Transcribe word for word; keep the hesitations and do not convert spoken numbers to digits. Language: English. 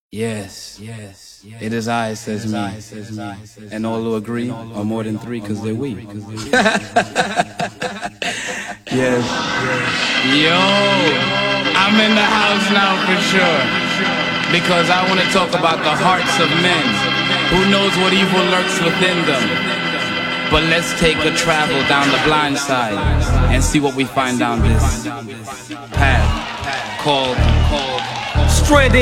Yes, yes, it is I, says me, and all who agree are more than three because they're we. Yes, yo, I'm in the house now for sure, because I want to talk about the hearts of men. Who knows what evil lurks within them? But let's take a travel down the blind side and see what we find down this path called, called Straight